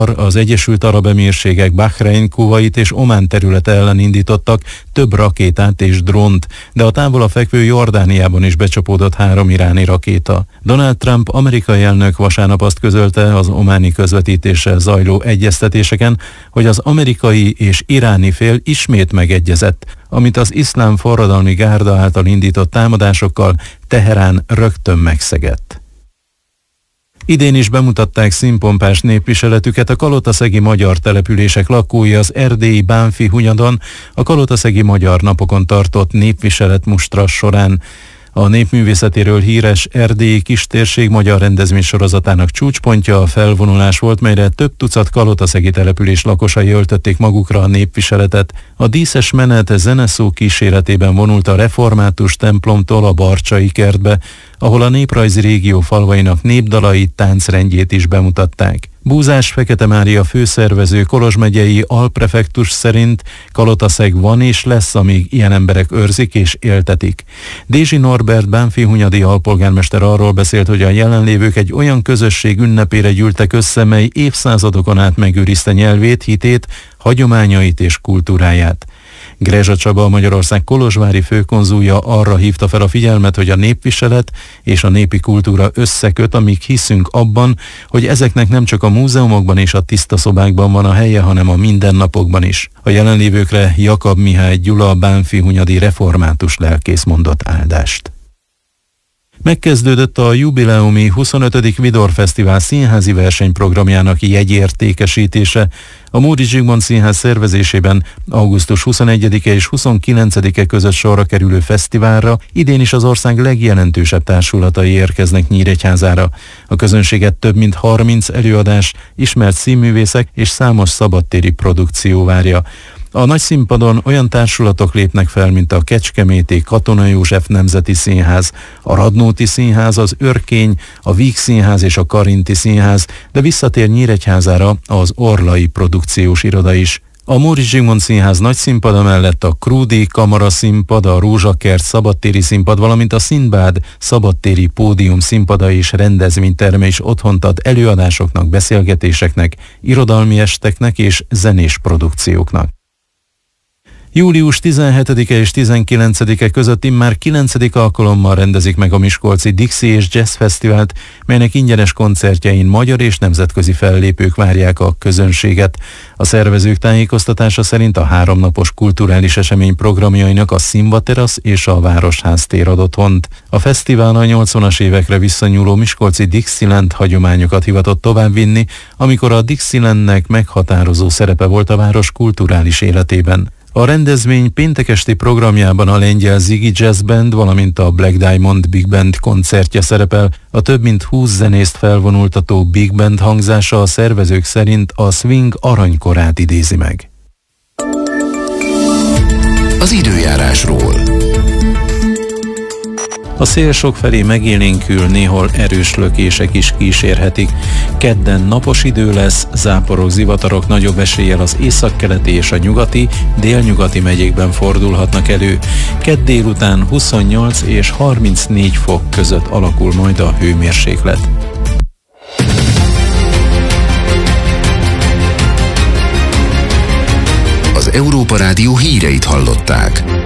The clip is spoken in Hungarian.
Az Egyesült Arab Emírségek, Bahrein, Kuvait és Omán területe ellen indítottak több rakétát és drónt, de a távol fekvő Jordániában is becsapódott 3 iráni rakéta. Donald Trump amerikai elnök vasárnap azt közölte az ománi közvetítéssel zajló egyeztetéseken, hogy az amerikai és iráni fél ismét megegyezett, amit az iszlám forradalmi gárda által indított támadásokkal Teherán rögtön megszegett. Idén is bemutatták színpompás népviseletüket a kalotaszegi magyar települések lakói az erdélyi Bánffy-Hunyadon a kalotaszegi magyar napokon tartott népviseletmustra során. A népművészetéről híres erdélyi kistérség magyar rendezvény sorozatának csúcspontja a felvonulás volt, melyre több tucat kalotaszegi település lakosai öltötték magukra a népviseletet. A díszes menet zeneszó kíséretében vonult a református templomtól a Barcsai kertbe, ahol a néprajzi régió falvainak népdalait, táncrendjét is bemutatták. Búzás Fekete Mária főszervező Kolozs megyei alprefektus szerint Kalotaszeg van és lesz, amíg ilyen emberek őrzik és éltetik. Dézsi Norbert Bánffy-Hunyadi alpolgármester arról beszélt, hogy a jelenlévők egy olyan közösség ünnepére gyűltek össze, mely évszázadokon át megőrizte nyelvét, hitét, hagyományait és kultúráját. Grezsa Csaba, Magyarország kolozsvári főkonzulja arra hívta fel a figyelmet, hogy a népviselet és a népi kultúra összeköt, amíg hiszünk abban, hogy ezeknek nem csak a múzeumokban és a tiszta szobákban van a helye, hanem a mindennapokban is. A jelenlévőkre Jakab Mihály Gyula, Bánffy-Hunyadi református lelkész mondott áldást. Megkezdődött a jubileumi 25. Vidor Fesztivál színházi versenyprogramjának jegyértékesítése. A Móricz Zsigmond Színház szervezésében augusztus 21-e és 29-e között sorra kerülő fesztiválra idén is az ország legjelentősebb társulatai érkeznek Nyíregyházára. A közönséget több mint 30 előadás, ismert színművészek és számos szabadtéri produkció várja. A nagy színpadon olyan társulatok lépnek fel, mint a Kecskeméti Katona József Nemzeti Színház, a Radnóti Színház, az Örkény, a Víg Színház és a Karinti Színház, de visszatér Nyíregyházára az Orlai Produkciós Iroda is. A Móricz Zsigmond Színház nagy színpada mellett a Krúdi Kamara Színpad, a Rózsakert Szabadtéri Színpad, valamint a Szindbád Szabadtéri Pódium színpada és rendezvényterme is otthont ad előadásoknak, beszélgetéseknek, irodalmi esteknek és zenés produkcióknak. Július 17-e és 19-e között immár 9. alkalommal rendezik meg a miskolci Dixie és Jazz Fesztivált, melynek ingyenes koncertjein magyar és nemzetközi fellépők várják a közönséget. A szervezők tájékoztatása szerint a 3 napos kulturális esemény programjainak a Színva Terasz és a Városház tér ad otthont. A fesztivál a 80-as évekre visszanyúló miskolci Dixieland hagyományokat hivatott továbbvinni, amikor a Dixielandnek meghatározó szerepe volt a város kulturális életében. A rendezvény péntek esti programjában a lengyel Ziggy Jazz Band, valamint a Black Diamond Big Band koncertje szerepel. A több mint 20 zenészt felvonultató Big Band hangzása a szervezők szerint a swing aranykorát idézi meg. Az időjárásról. A szél sokfelé megélénkül, néhol erős lökések is kísérhetik. Kedden napos idő lesz, záporok, zivatarok nagyobb eséllyel az északkeleti és a nyugati, délnyugati megyékben fordulhatnak elő. Kedd délután 28 és 34 fok között alakul majd a hőmérséklet. Az Európa Rádió híreit hallották.